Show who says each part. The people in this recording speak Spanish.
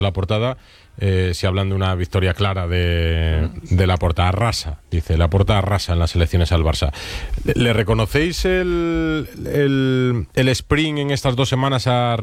Speaker 1: La portada, si hablan de una victoria clara de Laporta, arrasa, dice, Laporta arrasa en las elecciones al Barça. ¿Le reconocéis el sprint en estas 2 semanas a